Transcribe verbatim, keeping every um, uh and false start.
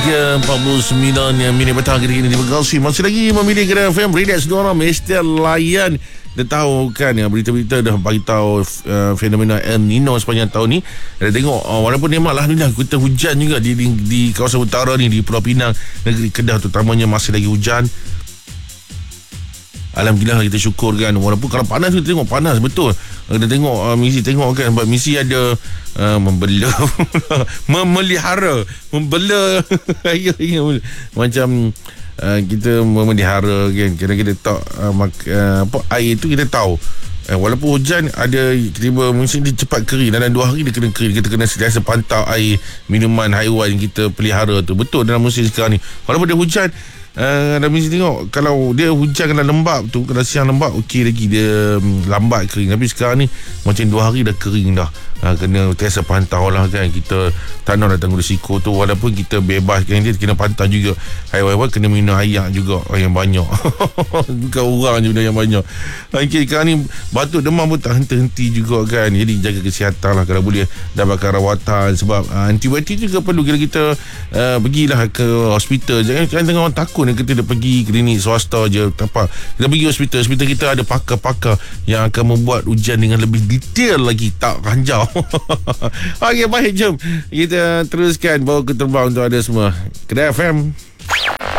tiga empat puluh sembilan minit petang kali ini. Terima kasih masih lagi memilih Gerai F M. Relax dua orang mesti layan. Dah tahu kan ya, berita-berita dah bagi tahu uh, fenomena El Nino sepanjang tahun ni. Dah tengok uh, walaupun memang alhamdulillah kita hujan juga di, di di kawasan utara ni, di Pulau Pinang, negeri Kedah terutamanya masih lagi hujan. Alhamdulillah kita syukur kan. Walaupun kalau panas kita tengok panas betul. Kita tengok uh, misi tengok kan, sebab misi ada uh, membela memelihara membela macam uh, kita memelihara kan. Kira kita tak uh, mak, uh, apa air tu kita tahu. Uh, walaupun hujan ada tiba mesti dia cepat kering, dalam dua hari dia kena kering. Kita kena sentiasa pantau air minuman haiwan yang kita pelihara tu. Betul dalam musim sekarang ni. Walaupun dia hujan, Uh, dan mesti tengok kalau dia hujan kena lembab tu, kalau siang lembab okey lagi, dia um, lambat kering. Tapi sekarang ni macam dua hari dah kering dah. uh, Kena terasa pantau lah kan. Kita tak nak datang risiko tu. Walaupun kita bebas kan, dia kena pantau juga. Haiwan-haiwan kena minum air juga yang banyak. Bukan orang je minum yang banyak. Okay, sekarang ni batuk demam pun tak henti-henti juga kan. Jadi jaga kesihatan lah. Kalau boleh dapatkan rawatan. Sebab uh, antibiotik juga perlu. Kalau kita uh, pergilah ke hospital. Jangan, jangan tengok orang takut. Kita dah pergi klinik swasta je tak apa. Kita pergi hospital. Hospital kita ada pakar-pakar yang akan membuat ujian dengan lebih detail lagi. Tak ranjau. Okey, baik, jom kita teruskan bawa ke terbang untuk ada semua. Gerai F M.